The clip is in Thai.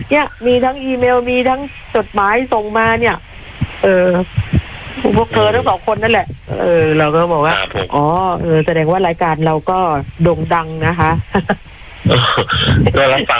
เนี่ยมีทั้งอีเมลมีทั้งจดหมายส่งมาเนี่ยพวกเธอทั้งสองคนนั่นแหละเราก็บอกว่าอ๋อแสดงว่ารายการเราก็โด่งดังนะคะก็รับฟัง